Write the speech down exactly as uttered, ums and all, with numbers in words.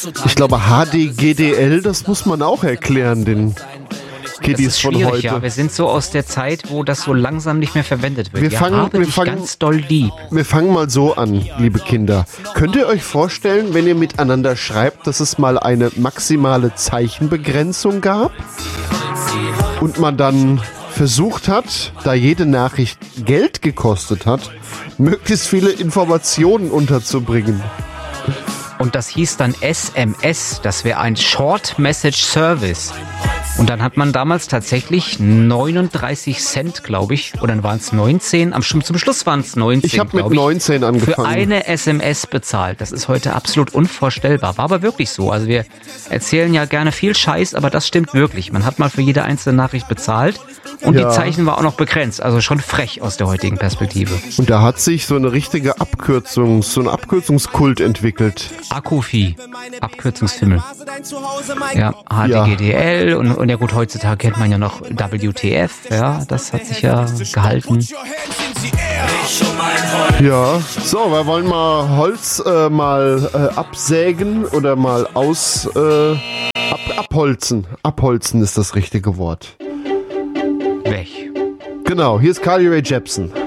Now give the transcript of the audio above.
Ich glaube, H D G D L, das muss man auch erklären, den Kiddies von heute. Ja, wir sind so aus der Zeit, wo das so langsam nicht mehr verwendet wird. Wir fangen, wir fangen, ganz doll lieb. Wir fangen mal so an, liebe Kinder. Könnt ihr euch vorstellen, wenn ihr miteinander schreibt, dass es mal eine maximale Zeichenbegrenzung gab? Und man dann versucht hat, da jede Nachricht Geld gekostet hat, möglichst viele Informationen unterzubringen. Und das hieß dann S M S, das wäre ein Short Message Service. Und dann hat man damals tatsächlich neununddreißig Cent, glaube ich, oder dann waren es neunzehn, am, zum Schluss waren es neunzehn, ich habe mit neunzehn angefangen. Für eine S M S bezahlt. Das ist heute absolut unvorstellbar. War aber wirklich so. Also wir erzählen ja gerne viel Scheiß, aber das stimmt wirklich. Man hat mal für jede einzelne Nachricht bezahlt und ja. Die Zeichen war auch noch begrenzt. Also schon frech aus der heutigen Perspektive. Und da hat sich so eine richtige Abkürzung, so ein Abkürzungskult entwickelt. Akkufi, Abkürzungsfimmel. Ja, H D G D L ja. und Und ja gut, heutzutage kennt man ja noch W T F, ja, das hat sich ja gehalten. Ja, so, wir wollen mal Holz äh, mal äh, absägen oder mal aus, äh, ab, abholzen. Abholzen ist das richtige Wort. Weg. Genau, hier ist Carly Rae Jepsen.